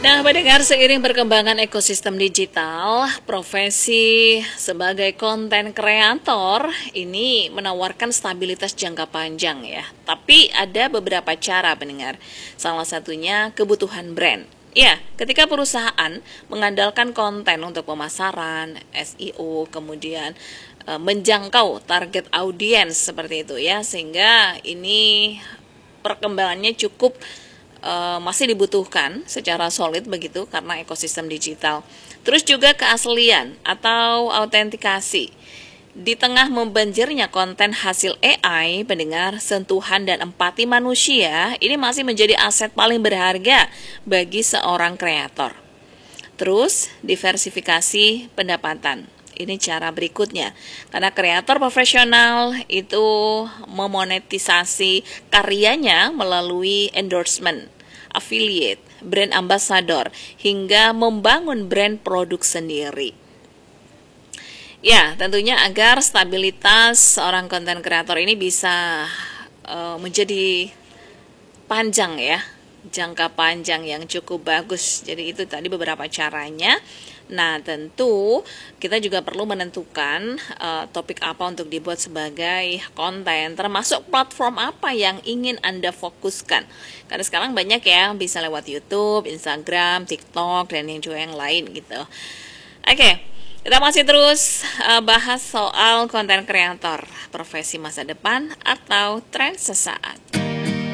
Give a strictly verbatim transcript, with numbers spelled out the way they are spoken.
Nah, pendengar, seiring perkembangan ekosistem digital, profesi sebagai konten kreator ini menawarkan stabilitas jangka panjang ya. Tapi ada beberapa cara, pendengar. Salah satunya kebutuhan brand. Ya, ketika perusahaan mengandalkan konten untuk pemasaran, S E O, kemudian e, menjangkau target audiens seperti itu ya, sehingga ini perkembangannya cukup Uh, masih dibutuhkan secara solid begitu karena ekosistem digital. Terus juga keaslian atau autentikasi. Di tengah membanjirnya konten hasil A I, pendengar, sentuhan dan empati manusia ini masih menjadi aset paling berharga bagi seorang kreator. Terus diversifikasi pendapatan. Ini cara berikutnya, karena kreator profesional itu memonetisasi karyanya melalui endorsement, affiliate, brand ambassador, hingga membangun brand produk sendiri. Ya, tentunya agar stabilitas seorang konten kreator ini bisa uh, menjadi panjang ya, jangka panjang yang cukup bagus. Jadi itu tadi beberapa caranya. Nah, tentu kita juga perlu menentukan uh, topik apa untuk dibuat sebagai konten, termasuk platform apa yang ingin Anda fokuskan. Karena sekarang banyak ya, bisa lewat YouTube, Instagram, TikTok, dan yang juga yang lain gitu. Oke, kita masih terus uh, bahas soal konten kreator, profesi masa depan atau tren sesaat.